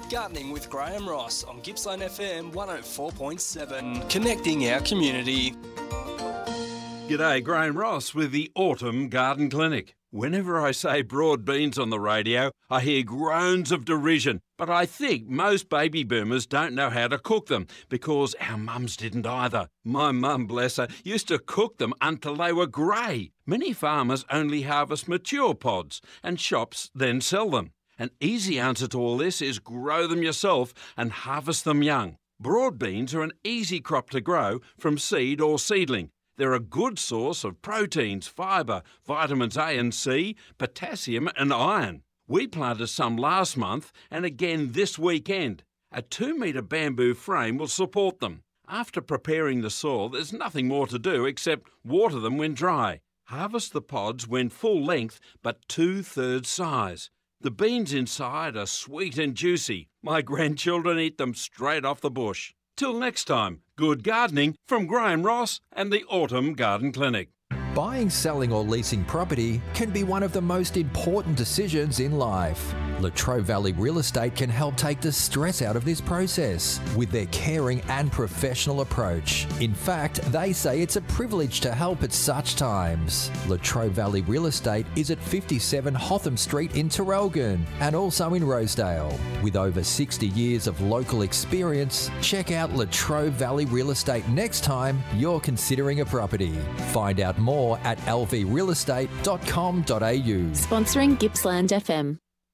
Gardening with Graham Ross on Gippsland FM 104.7. Connecting our community. G'day, Graham Ross with the Autumn Garden Clinic. Whenever I say broad beans on the radio, I hear groans of derision. But I think most baby boomers don't know how to cook them because our mums didn't either. My mum, bless her, used to cook them until they were grey. Many farmers only harvest mature pods and shops then sell them. An easy answer to all this is grow them yourself and harvest them young. Broad beans are an easy crop to grow from seed or seedling. They're a good source of proteins, fibre, vitamins A and C, potassium and iron. We planted some last month and again this weekend. A 2-metre bamboo frame will support them. After preparing the soil, there's nothing more to do except water them when dry. Harvest the pods when full length but 2/3 size. The beans inside are sweet and juicy. My grandchildren eat them straight off the bush. Till next time, good gardening from Graham Ross and the Autumn Garden Clinic. Buying, selling or leasing property can be one of the most important decisions in life. Latrobe Valley Real Estate can help take the stress out of this process with their caring and professional approach. In fact, they say it's a privilege to help at such times. Latrobe Valley Real Estate is at 57 Hotham Street in Terrelgan and also in Rosedale. With over 60 years of local experience, check out Latrobe Valley Real Estate next time you're considering a property. Find out more at lvrealestate.com.au. Sponsoring Gippsland FM.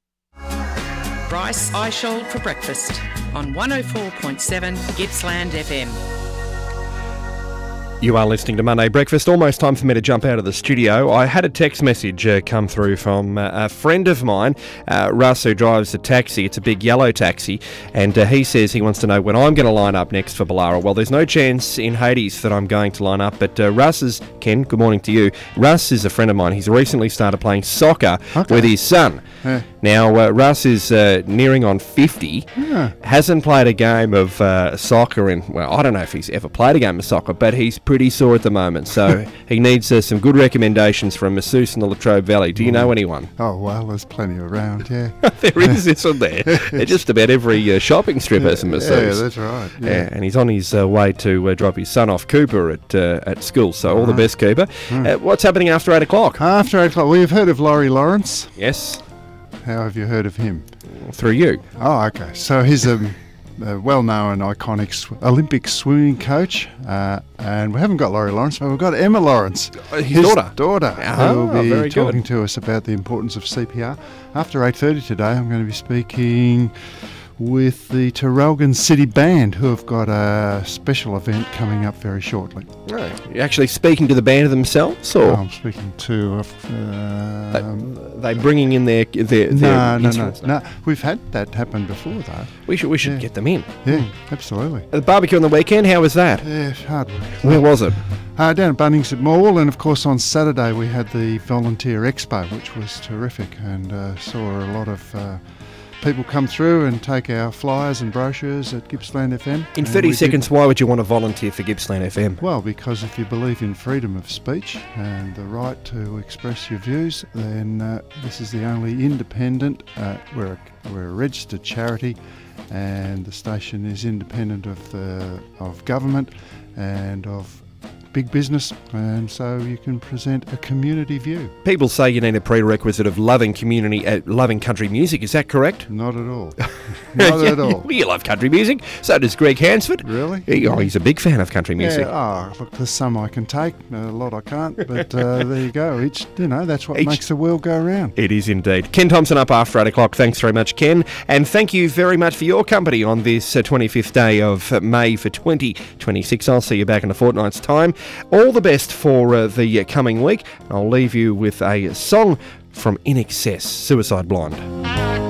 Bryce Eishold for breakfast on 104.7 Gippsland FM. You are listening to Monday Breakfast. Almost time for me to jump out of the studio. I had a text message come through from a friend of mine, Russ, who drives a taxi. It's a big yellow taxi, and he says he wants to know when I'm going to line up next for Ballara. Well, there's no chance in Hades that I'm going to line up, but Russ is... Ken, good morning to you. Russ is a friend of mine. He's recently started playing soccer with his son. Now, Russ is nearing on 50, hasn't played a game of soccer in... Well, I don't know if he's ever played a game of soccer, but he's pretty sore at the moment, so he needs some good recommendations from a masseuse in the Latrobe Valley. Do you know anyone? Oh, well, there's plenty around, yeah. There is, isn't there? Just about every shopping strip has a masseuse. Yeah, that's right. Yeah. And he's on his way to drop his son off Cooper at school, so all the best, Cooper. What's happening after 8 o'clock? After 8 o'clock, well, you've heard of Laurie Lawrence? Yes. How have you heard of him? Through you. Oh, okay. So he's a well-known, iconic Olympic swimming coach, and we haven't got Laurie Lawrence, but we've got Emma Lawrence, his daughter, who will be talking to us about the importance of CPR. After 8:30 today, I'm going to be speaking with the Terrelgan City Band, who have got a special event coming up very shortly. Right. You're actually speaking to the band themselves, or I'm speaking to. They bringing in their No. We've had that happen before, though. We should get them in. Yeah, absolutely. The barbecue on the weekend, how was that? Yeah, hard work. Where was it? Down at Bunnings Mall, and of course on Saturday we had the Volunteer Expo, which was terrific, and saw a lot of people come through and take our flyers and brochures at Gippsland FM. In 30 seconds, why would you want to volunteer for Gippsland FM? Well, because if you believe in freedom of speech and the right to express your views, then this is the only independent, we're a registered charity, and the station is independent of government and of big business, and so you can present a community view. People say you need a prerequisite of loving community, loving country music. Is that correct? Not at all. Not at all. Well, you love country music. So does Greg Hansford. Really? He's a big fan of country music. Yeah. Oh, look, there's some I can take, a lot I can't. But there you go. That's what makes the world go round. It is indeed. Ken Thompson up after 8 o'clock. Thanks very much, Ken, and thank you very much for your company on this 25th day of May for 2026. I'll see you back in a fortnight's time. All the best for the coming week. I'll leave you with a song from INXS, Suicide Blonde.